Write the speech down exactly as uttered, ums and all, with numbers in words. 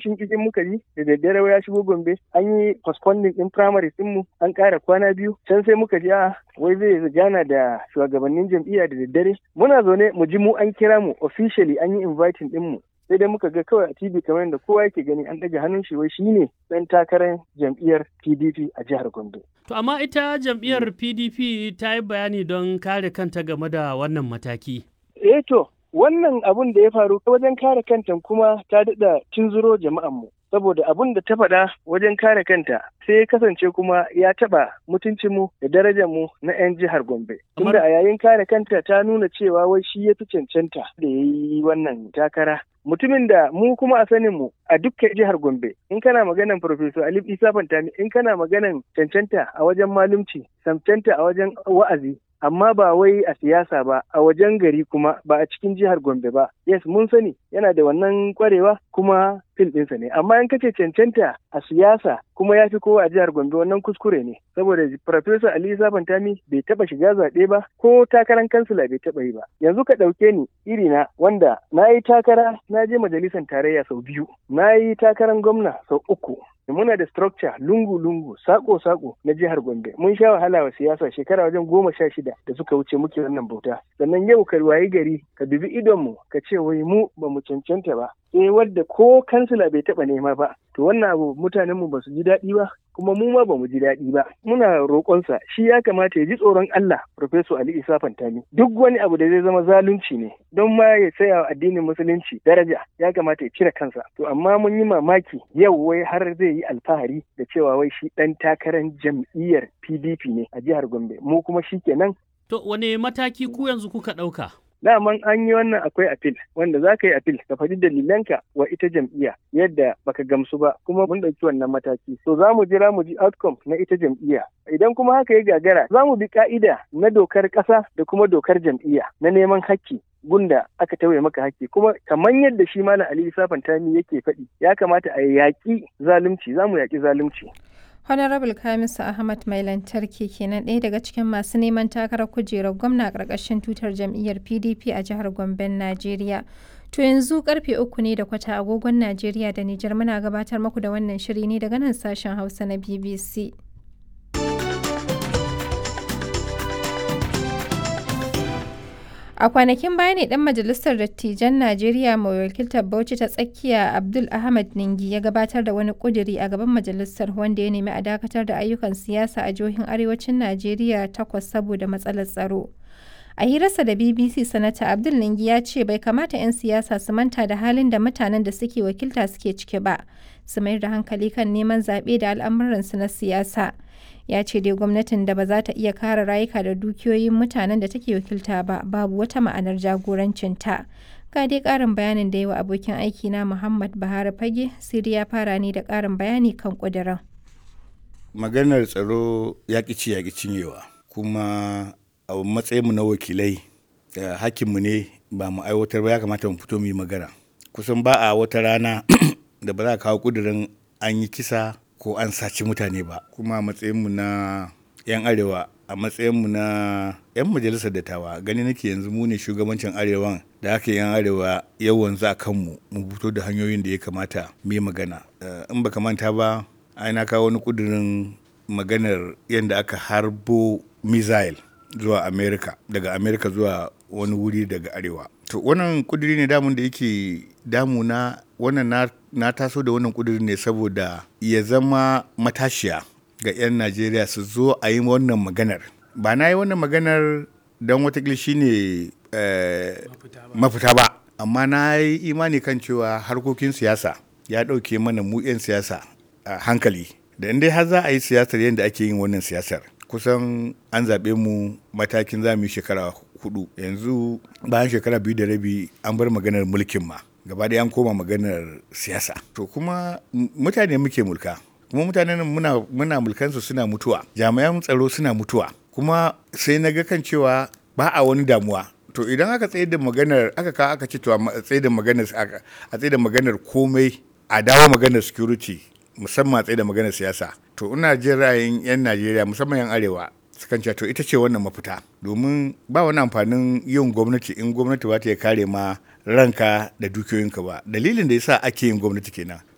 kishin kishin muka ji da daddare ya shigo Gombe an yi postponing din primary din mu an ƙara kwana biyu can sai muka ji a wai zai gana da shugabannin jam'iyya da daddare muna zaune mu ji mu an kira mu officially an yi inviting din mu sai dai muka ga kawai a T V kamar yadda kowa yake gani an ɗaga hannun shi wai shine ɗan takarar jam'iyyar P D P a jihar Gombe. To amma ita jam'iyyar P D P ta yi bayani don kare kanta game da wannan mataki. Eh to wannan abun da ya faru wajen kare kanta kuma ta daɗa tunzuro jama'anmu. Saboda abun da ta faɗa wajen kare kanta sai ya kasance kuma ya taɓa mutuncinmu da darajarmu na 'yan jihar Gombe. Tunda a yayin kare kanta ta nuna cewa wai shi ya fi cancanta da ya yi wannan takara. Mutumin da mu kuma a sanin mu a dukkan jihar Gombe in kana maganan Professor Alif Isa Fantami in kana maganan cancanta a wajen malumci, cancanta a wajen wa'azi amma ba wai a siyasa ba a wajen gari kuma ba a cikin jihar Gombe ba. Yes mun sani yana da wannan kwarewa kuma fil ɗinsa ne amma in kace cancanta a siyasa kuma ya fi kowa a jihar Gombe wannan kuskure ne saboda Professor Ali Isa Fantami bai taba shiga zaɓe ba ko takarar kansila bai taba yi ba. Yanzu ka ɗauke ni iri na wanda na yi takara na je majalisar tarayya sau biyu na yi takarar gwamna sau uku. Muna da structure lungu-lungu, sako-sako na jihar Gombe. Mun sha wahala wa siyasa shekara wajen goma sha shida da suka wuce muke wannan bauta. Sannan yau ka wayi gari ka dubi idonmu ka ce wai mu ba mu cancanta ba. Eh wadda ko kansila bai taɓa nema ba. To wannan abu mutanenmu ba su ji daɗi ba. Kuma mu ma ba mu ji daɗi ba. Muna roƙonsa shi ya kamata ya ji tsoron Allah Professor Ali Isa Fantami. Duk wani abu da zai zama zalunci ne don ma ya tsaya wa addinin musulunci daraja ya kamata ya cire kansa. To amma mun yi mamaki yau wai har zai yi alfahari da cewa wai shi ɗan takarar jam'iyyar P D P ne a jihar Gombe. Mu kuma shi kenan. To wane mataki ku yanzu kuka ɗauka? Daman an yi wannan akwai appeal wanda za ka yi appeal ka faɗi dalilanka wa ita jam'iyya yadda baka gamsu ba kuma mun ɗauki wannan mataki. So za mu jira mu ji outcome na ita jam'iyya. Idan kuma haka ya gagara za mu bi ka'ida na dokar ƙasa da kuma dokar jam'iyya na neman hakki gunda aka tauye maka hakki kuma kamar yadda shi Malam Ali Isa Fantami yake faɗi ya kamata a yaƙi zalunci za mu yaƙi zalunci. Honorable Kamisu Ahmad mai lantarki kenan ɗaya daga cikin masu neman takarar kujerar gwamna a ƙarƙashin tutar jam'iyyar P D P a jihar Gombe, Najeriya. To yanzu karfe uku ne da kwata agogon Najeriya da Nijar muna gabatar muku da wannan shiri ne daga nan sashen Hausa na B B C. A kwanakin baya ne ɗan majalisar dattijan Najeriya mai wakiltar Bauchi ta tsakiya Abdul Ahmad Ningi ya gabatar da wani ƙudiri a gaban majalisar wanda ya nemi a dakatar da ayyukan siyasa a jihohin arewacin Najeriya takwas saboda matsalar tsaro. A hirarsa da B B C Sanata Abdul Ningi ya ce bai kamata 'yan siyasa su manta da halin da mutanen da suke wakilta suke ciki ba, su mayar da hankali kan neman zaɓe da al'amuransu na siyasa. Ya ce dai gwamnatin da ba za ta iya kare rayuka da dukiyoyin mutanen da take wakilta ba babu wata ma'anar jagorancinta. Ga dai ƙarin bayanin da yi wa abokin aiki na Muhammad Bahari Fage, Siri ya fara ne da ƙarin bayani kan ƙudurin. Maganar tsaro ya ci ya cinyewa kuma a matsayinmu na wakilai hakkinmu ne ba mu aiwatar ba ya kamata mu fito mu yi magana. Kusan ba a wata rana da ba za a kawo ƙudurin an yi kisa ko an saci mutane ba kuma a matsayinmu na 'yan arewa a matsayinmu na 'yan majalisar dattawa gani nake yanzu mu ne shugabancin arewan da aka 'yan arewa yawan za kanmu mu fito da hanyoyin da ya kamata mu yi magana. In baka manta ba ai na kawo wani kudirin maganar yadda aka harbo missile zuwa America daga America zuwa wani wuri daga arewa. To wannan kudiri ne damun da yake damuna wannan na, na taso da wannan kudiri ne saboda ya zama matashiya ga 'yan Najeriya su zo a yi wannan maganar. Ba na yi wannan maganar don watakila shi ne eh, mafita ba, amma na yi imani kan cewa harkokin siyasa ya ɗauke mana mu 'yan siyasa a hankali. Da inda har za a yi siyasar yadda ake yin wannan siyasar. Kusan an zaɓe mu matakin za mu yi shekara hudu. Yanzu bayan shekara biyu da rabi an bar maganar mulkin ma. Gaba ɗaya an koma maganar siyasa. To kuma mutane muke mulka. Kuma mutanen muna, muna mulkansu suna mutuwa. Jami'an tsaro suna mutuwa. Kuma sai na ga kan cewa ba a wani damuwa. To idan aka tsaye da maganar aka ka aka ce to a tsaye da maganar a tsaye da maganar komai a dawo maganar security musamman a tsaye da maganar siyasa. To ina jin ra'ayin 'yan Najeriya musamman 'yan arewa sukan ce to ita ce wannan mafita domin ba wani amfanin yin gwamnati in gwamnati ba ta ya kare ma ranka da dukiyoyinka ba. Dalilin da yasa ake yin gwamnati kenan